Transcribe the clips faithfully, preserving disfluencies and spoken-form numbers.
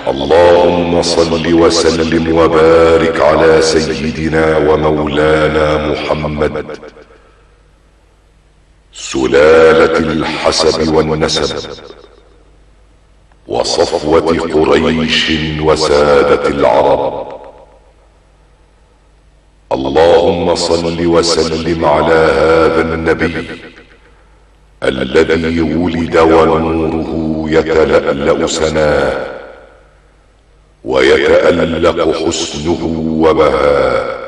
اللهم صل وسلم وبارك على سيدنا ومولانا محمد سلالة الحسب والنسب وصفوة قريش وسادة العرب. اللهم صل وسلم على هذا النبي الذي ولد ونوره يتلألأ سناه ويتألق حسنه وبهاه،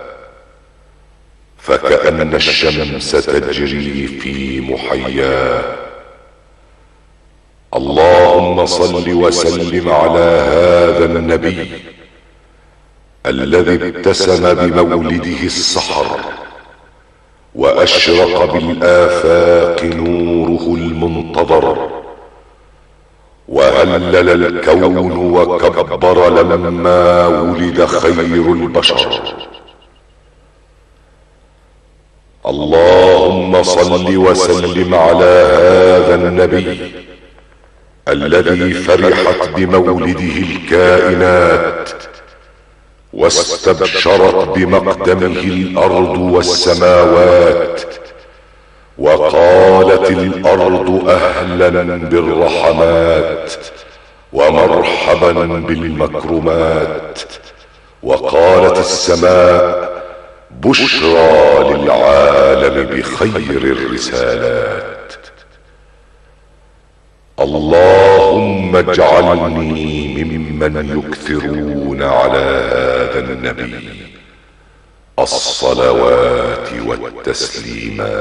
فكأن الشمس تجري في محياه. اللهم صل وسلم على هذا النبي الذي ابتسم بمولده السحر وأشرق بالآفاق نوره المنتظر، وهلل الكون وكبر لما ولد خير البشر. اللهم صل وسلم على هذا النبي الذي فرحت بمولده الكائنات واستبشرت بمقدمه الأرض والسماوات، وقالت الأرض أهلا بالرحمات ومرحبا بالمكرمات، وقالت السماء بشرى للعالم بخير الرسالات. اللهم اجعلني ممن يكثرون على هذا النبي الصلوات والتسليمات.